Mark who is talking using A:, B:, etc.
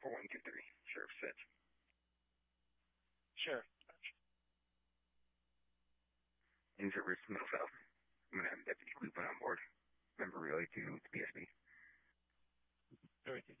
A: 4123, Sheriff Fitz.
B: Sheriff.
A: News at Risk Middle South. I'm going to have Deputy Cleveland on board. Member relay to BSB.
B: Everything.